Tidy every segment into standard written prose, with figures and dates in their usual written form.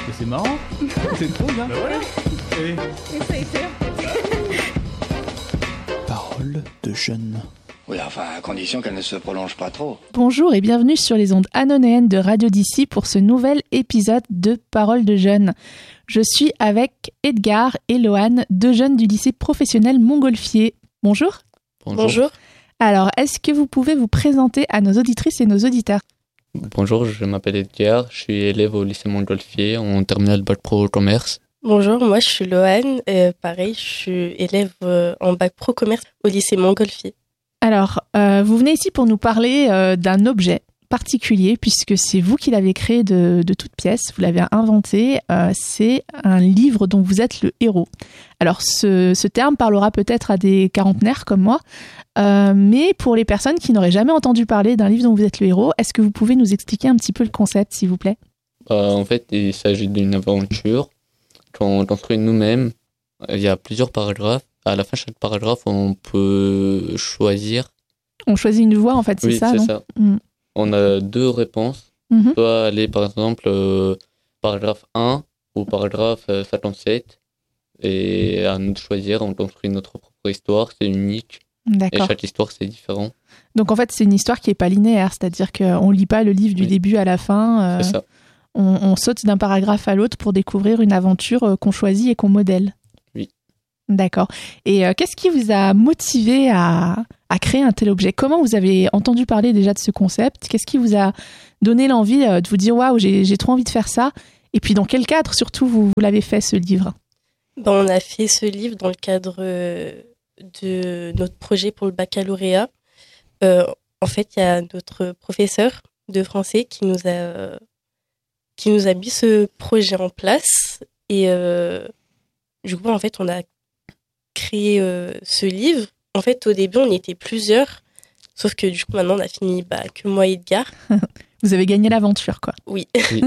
Mais c'est marrant. C'est trop bien. Bah voilà. Et ça a été en fait. Parole de jeune. Oui, enfin, à condition qu'elle ne se prolonge pas trop. Bonjour et bienvenue sur les ondes anonéennes de Radio d'ici pour ce nouvel épisode de Parole de jeunes. Je suis avec Edgar et Lohan, deux jeunes du lycée professionnel Montgolfier. Bonjour. Bonjour. Alors, est-ce que vous pouvez vous présenter à nos auditrices et nos auditeurs ? Bonjour, je m'appelle Edgar, je suis élève au lycée Montgolfier en terminale bac pro commerce. Bonjour, moi je suis Lohan, pareil, je suis élève en bac pro commerce au lycée Montgolfier. Alors, vous venez ici pour nous parler d'un objet particulier, puisque c'est vous qui l'avez créé de toutes pièces, vous l'avez inventé, c'est un livre dont vous êtes le héros. Alors, ce terme parlera peut-être à des quarantenaires comme moi, mais pour les personnes qui n'auraient jamais entendu parler d'un livre dont vous êtes le héros, est-ce que vous pouvez nous expliquer un petit peu le concept, s'il vous plaît ? En fait, il s'agit d'une aventure qu'on construit nous-mêmes. Il y a plusieurs paragraphes. À la fin de chaque paragraphe, on peut choisir. On choisit une voie, en fait, c'est oui, ça, c'est non ? ça. On a deux réponses. Mm-hmm. On peut aller, par exemple, paragraphe 1 ou paragraphe 57. Et à nous de choisir, on construit notre propre histoire, c'est unique. D'accord. Et chaque histoire, c'est différent. Donc, en fait, c'est une histoire qui n'est pas linéaire, c'est-à-dire qu'on ne lit pas le livre du début à la fin. C'est ça. On saute d'un paragraphe à l'autre pour découvrir une aventure qu'on choisit et qu'on modèle. Oui. D'accord. Et qu'est-ce qui vous a motivé à créer un tel objet ? Comment vous avez entendu parler déjà de ce concept ? Qu'est-ce qui vous a donné l'envie de vous dire « Waouh, j'ai trop envie de faire ça ?» Et puis, dans quel cadre, surtout, vous l'avez fait, ce livre ? On a fait ce livre dans le cadre de notre projet pour le baccalauréat. En fait, il y a notre professeur de français qui nous a mis ce projet en place. Et du coup, en fait, on a créé ce livre. En fait, au début, on était plusieurs. Sauf que du coup, maintenant, on a fini que moi et Edgar. Vous avez gagné l'aventure, quoi. Oui.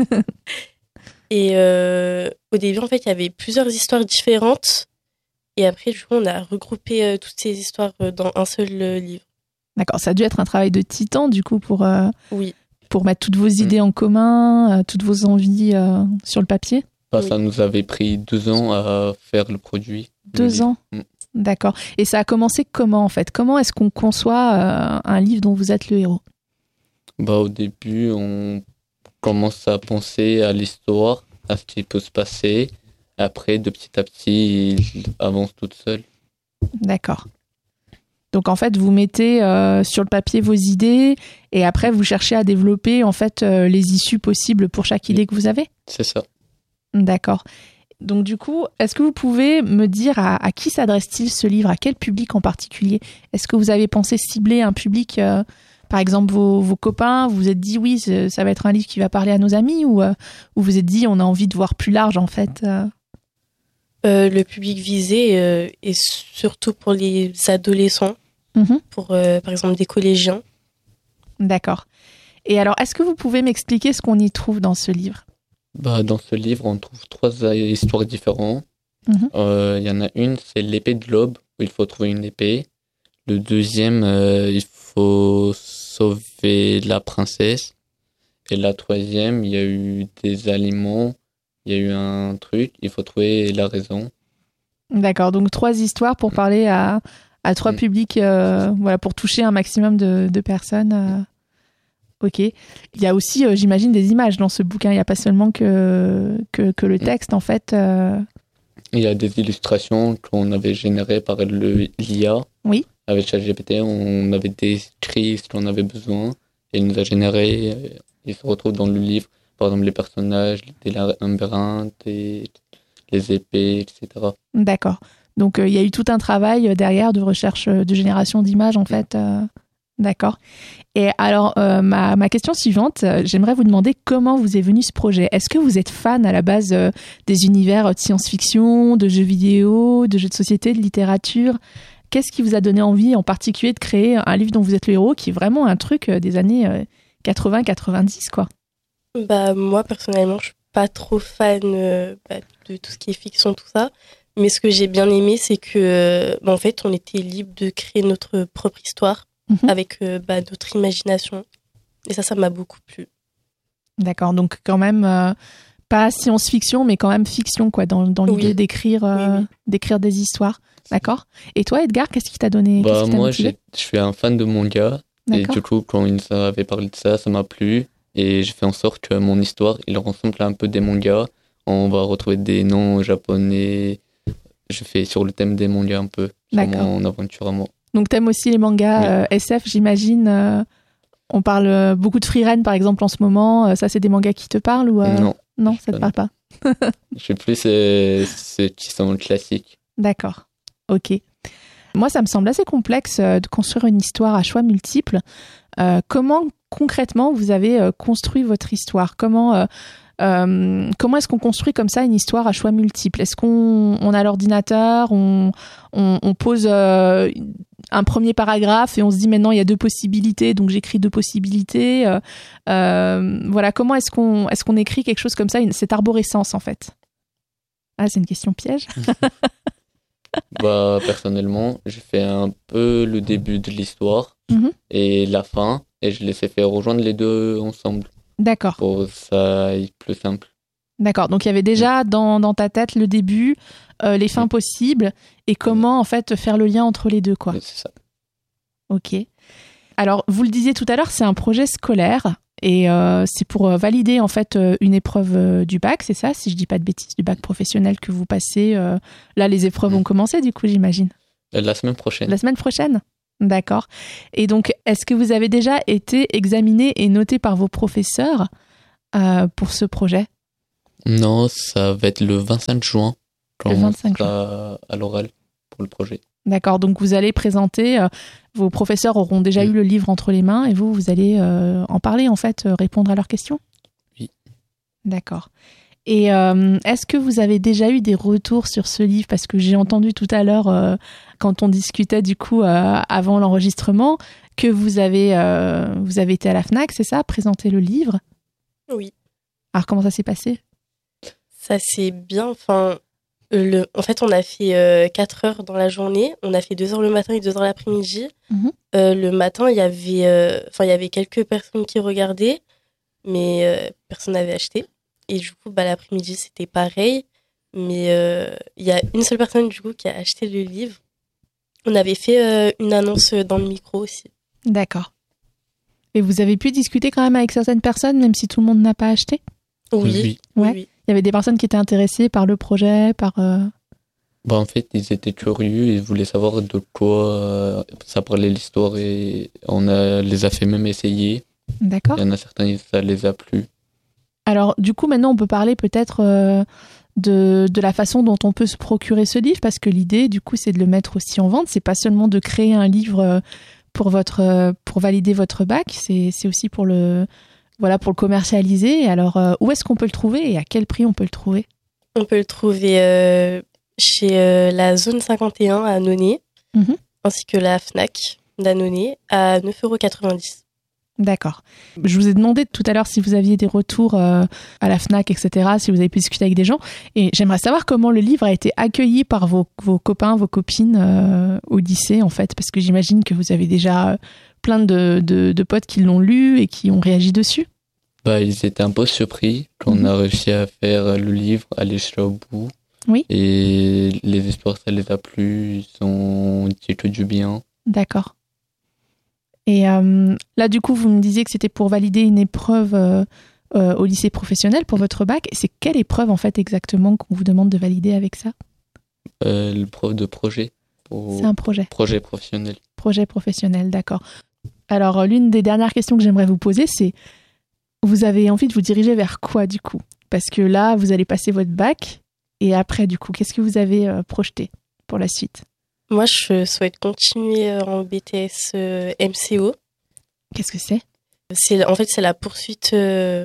Et au début, en fait, il y avait plusieurs histoires différentes. Et après, du coup, on a regroupé toutes ces histoires dans un seul livre. D'accord. Ça a dû être un travail de titan, du coup, pour mettre toutes vos idées en commun, toutes vos envies sur le papier. Ça nous avait pris 2 ans à faire le produit. 2 ans. D'accord. Et ça a commencé comment, en fait ? Comment est-ce qu'on conçoit un livre dont vous êtes le héros ? Au début, on commence à penser à l'histoire, à ce qui peut se passer. Après, de petit à petit, il avance toute seule. D'accord. Donc, en fait, vous mettez sur le papier vos idées et après, vous cherchez à développer, en fait, les issues possibles pour chaque idée que vous avez ? C'est ça. D'accord. Donc, du coup, est-ce que vous pouvez me dire à qui s'adresse-t-il ce livre ? À quel public en particulier ? Est-ce que vous avez pensé cibler un public, par exemple, vos copains ? Vous vous êtes dit, oui, ça va être un livre qui va parler à nos amis ? Ou vous vous êtes dit, on a envie de voir plus large, en fait Le public visé est surtout pour les adolescents, pour, par exemple, des collégiens. D'accord. Et alors, est-ce que vous pouvez m'expliquer ce qu'on y trouve dans ce livre ? Dans ce livre, on trouve 3 histoires différentes. Il y en a une, c'est l'épée de l'aube, où il faut trouver une épée. Le deuxième, il faut sauver la princesse. Et la troisième, il y a eu des aliments, il y a eu un truc, il faut trouver la raison. D'accord, donc 3 histoires pour parler à 3 publics, pour toucher un maximum de personnes. Ok. Il y a aussi, j'imagine, des images dans ce bouquin. Il n'y a pas seulement que le texte, en fait. Il y a des illustrations qu'on avait générées par l'IA. Oui. Avec ChatGPT, on avait décrit ce qu'on avait besoin et il nous a généré. Il se retrouve dans le livre, par exemple, les personnages, les labyrinthes, les épées, etc. D'accord. Donc, il y a eu tout un travail derrière de recherche, de génération d'images, en fait. D'accord. Et alors, ma question suivante, j'aimerais vous demander comment vous est venu ce projet. Est-ce que vous êtes fan à la base des univers de science-fiction, de jeux vidéo, de jeux de société, de littérature ? Qu'est-ce qui vous a donné envie en particulier de créer un livre dont vous êtes le héros, qui est vraiment un truc des années 80-90, quoi ? Moi, personnellement, je suis pas trop fan de tout ce qui est fiction, tout ça. Mais ce que j'ai bien aimé, c'est que, en fait, on était libre de créer notre propre histoire avec notre imagination. Et ça m'a beaucoup plu. D'accord, donc quand même Pas science-fiction, mais quand même fiction, quoi, dans l'idée Oui. d'écrire, Oui. d'écrire des histoires. D'accord. Et toi, Edgar, qu'est-ce qui t'a donné qu'est-ce qui t'a Moi, motivé je suis un fan de manga. Et D'accord. du coup, quand ils avaient parlé de ça m'a plu. Et j'ai fait en sorte que mon histoire, il ressemble un peu des mangas. On va retrouver des noms japonais. Je fais sur le thème des mangas un peu, sur D'accord. mon aventure à moi. Donc, t'aimes aussi les mangas SF, j'imagine. On parle beaucoup de Frieren, par exemple, en ce moment. Ça, c'est des mangas qui te parlent ou Non, ça te parle pas. je suis plus ceux qui sont classiques. D'accord. Ok. Moi, ça me semble assez complexe de construire une histoire à choix multiples. Comment, concrètement, vous avez construit votre histoire ? Comment est-ce qu'on construit comme ça une histoire à choix multiples ? Est-ce qu'on a l'ordinateur, on pose un premier paragraphe et on se dit maintenant il y a 2 possibilités, donc j'écris 2 possibilités. Voilà, comment est-ce qu'on écrit quelque chose comme ça, cette arborescence en fait ? Ah, c'est une question piège. Personnellement, je fais un peu le début de l'histoire et la fin, et je les ai fait rejoindre les deux ensemble. D'accord. Pour ça aille plus simple. D'accord. Donc il y avait déjà dans ta tête le début, les fins possibles et comment en fait faire le lien entre les deux, quoi. Oui, c'est ça. Ok. Alors vous le disiez tout à l'heure, c'est un projet scolaire et c'est pour valider en fait une épreuve du bac, c'est ça, si je dis pas de bêtises, du bac professionnel que vous passez. Là, les épreuves ont commencé du coup, j'imagine. La semaine prochaine. La semaine prochaine. D'accord. Et donc, est-ce que vous avez déjà été examiné et noté par vos professeurs pour ce projet ? Non, ça va être le 25 juin. Le 25 juin. À l'oral pour le projet. D'accord. Donc, vous allez présenter, vos professeurs auront déjà eu le livre entre les mains et vous allez en parler, en fait, répondre à leurs questions ? Oui. D'accord. Et est-ce que vous avez déjà eu des retours sur ce livre ? Parce que j'ai entendu tout à l'heure, quand on discutait du coup avant l'enregistrement, que vous avez été à la Fnac, c'est ça, présenter le livre ? Oui. Alors comment ça s'est passé ? Ça s'est bien. Enfin, en fait, on a fait 4 heures dans la journée. On a fait 2 heures le matin et 2 heures l'après-midi. Le matin, il y avait quelques personnes qui regardaient, mais personne n'avait acheté. Et du coup, l'après-midi, c'était pareil. Mais il y a une seule personne, du coup, qui a acheté le livre. On avait fait une annonce dans le micro aussi. D'accord. Et vous avez pu discuter quand même avec certaines personnes, même si tout le monde n'a pas acheté ? Oui. Ouais. Oui. Il y avait des personnes qui étaient intéressées par le projet, par... En fait, ils étaient curieux, ils voulaient savoir de quoi ça parlait l'histoire et les a fait même essayer. D'accord. Il y en a certains, ça les a plu. Alors, du coup, maintenant, on peut parler peut-être de la façon dont on peut se procurer ce livre, parce que l'idée, du coup, c'est de le mettre aussi en vente. C'est pas seulement de créer un livre pour valider votre bac, c'est aussi pour le commercialiser. Alors, où est-ce qu'on peut le trouver et à quel prix on peut le trouver ? On peut le trouver chez la Zone 51 à Annonay, ainsi que la Fnac d'Annonay à 9,90 €. D'accord. Je vous ai demandé tout à l'heure si vous aviez des retours à la Fnac, etc., si vous avez pu discuter avec des gens. Et j'aimerais savoir comment le livre a été accueilli par vos copains, vos copines au lycée, en fait, parce que j'imagine que vous avez déjà plein de potes qui l'ont lu et qui ont réagi dessus. Ils étaient un peu surpris quand on a réussi à faire le livre, aller jusqu'au bout. Oui. Et les histoires, ça les a plu, ils ont dit que du bien. D'accord. Et là, du coup, vous me disiez que c'était pour valider une épreuve au lycée professionnel pour votre bac. C'est quelle épreuve, en fait, exactement qu'on vous demande de valider avec ça ? L'épreuve de projet. C'est un projet. Projet professionnel. Projet professionnel, d'accord. Alors, l'une des dernières questions que j'aimerais vous poser, c'est vous avez envie de vous diriger vers quoi, du coup ? Parce que là, vous allez passer votre bac. Et après, du coup, qu'est-ce que vous avez projeté pour la suite ? Moi, je souhaite continuer en BTS MCO. Qu'est-ce que c'est ? En fait, c'est la poursuite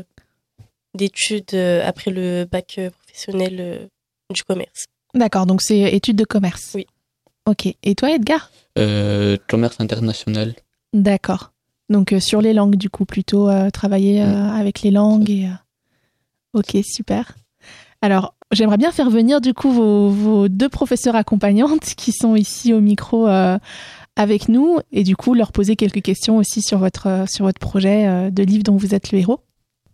d'études après le bac professionnel du commerce. D'accord, donc c'est études de commerce. Oui. Ok. Et toi, Edgar ? Commerce international. D'accord. Donc sur les langues, du coup, plutôt travailler avec les langues. Et, Ok, super. Alors, j'aimerais bien faire venir, du coup, vos 2 professeurs accompagnantes qui sont ici au micro avec nous et du coup, leur poser quelques questions aussi sur votre projet de livre dont vous êtes le héros.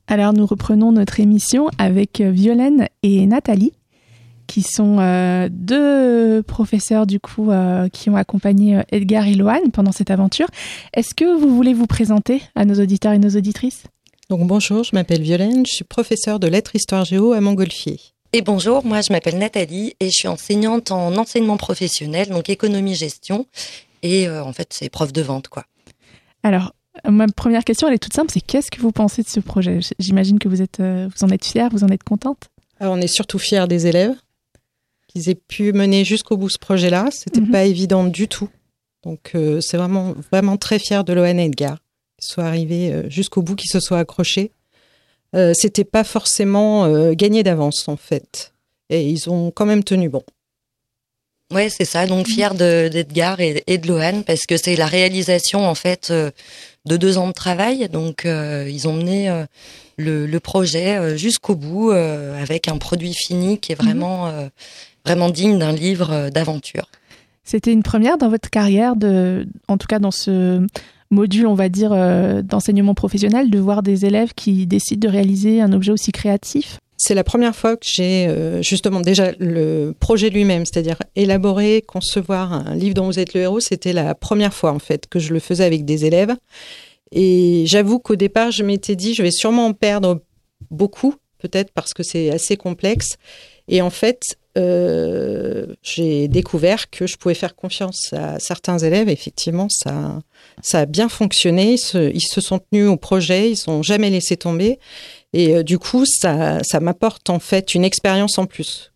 Alors nous reprenons notre émission avec Violaine et Nathalie, qui sont deux professeurs du coup qui ont accompagné Edgar et Loane pendant cette aventure. Est-ce que vous voulez vous présenter à nos auditeurs et nos auditrices ? Donc bonjour, je m'appelle Violaine, je suis professeure de lettres histoire géo à Montgolfier. Et bonjour, moi je m'appelle Nathalie et je suis enseignante en enseignement professionnel, donc économie-gestion, et en fait c'est prof de vente quoi. Alors, ma première question, elle est toute simple, c'est qu'est-ce que vous pensez de ce projet ? J'imagine que vous en êtes fière, vous en êtes contente ? Alors on est surtout fiers des élèves, qu'ils aient pu mener jusqu'au bout ce projet-là, c'était pas évident du tout. Donc c'est vraiment très fier de Loane et Edgar, qu'ils soient arrivés jusqu'au bout, qu'ils se soient accrochés. C'était pas forcément gagné d'avance en fait, et ils ont quand même tenu bon. Ouais, c'est ça, donc fier d'Edgar et de Loane, parce que c'est la réalisation en fait de 2 ans de travail, donc ils ont mené le projet jusqu'au bout avec un produit fini qui est vraiment digne d'un livre d'aventure. C'était une première dans votre carrière, en tout cas dans ce module, on va dire, d'enseignement professionnel, de voir des élèves qui décident de réaliser un objet aussi créatif ? C'est la première fois que j'ai justement déjà le projet lui-même, c'est-à-dire élaborer, concevoir un livre dont vous êtes le héros, c'était la première fois en fait que je le faisais avec des élèves. Et j'avoue qu'au départ, je m'étais dit, je vais sûrement en perdre beaucoup, peut-être parce que c'est assez complexe. Et en fait, j'ai découvert que je pouvais faire confiance à certains élèves. Effectivement, ça a bien fonctionné. Ils se sont tenus au projet, ils ne sont jamais laissés tomber. Et du coup, ça m'apporte en fait une expérience en plus